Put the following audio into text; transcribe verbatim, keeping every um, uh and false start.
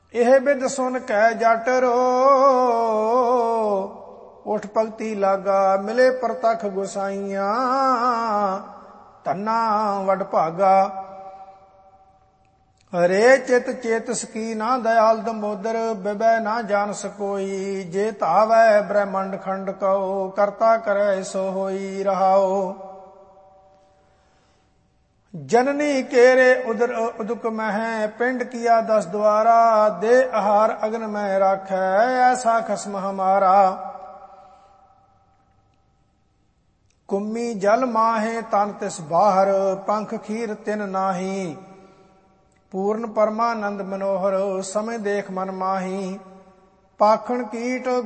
ਇਹ ਬਿਦ ਸੁਨ ਕੈ ਜਟ ਰੋ ਉਠ ਭਗਤੀ ਲਾਗਾ ਮਿਲੇ ਪ੍ਰਤਖ ਗੁਸਾਈਆਂ ਧੰਨਾ ਵਡ ਭਾਗਾ ਹਰੇ ਚਿਤ ਚੇਤਸ ਕੀ ਨਾ ਦਇਆਲ ਦਮੋਦਰ ਬਿਬੈ ਨਾ ਜਾਣ ਸਕੋਈ ਜੇ ਧਾਵੈ ਬ੍ਰਹਮੰਡ ਖੰਡ ਕਉ ਕਰਤਾ ਕਰੈ ਸੋ ਹੋਈ ਰਹਾਓ जननी केरे उदर उदक मह पिंड किया दस द्वारा दे आहार अग्न में राखै ऐसा खसम हमारा कुम्मी जल माहे तन तिस बाहर पंख खीर तिन नाही पूर्ण परमानंद मनोहर समय देख मन माही पाखण कीट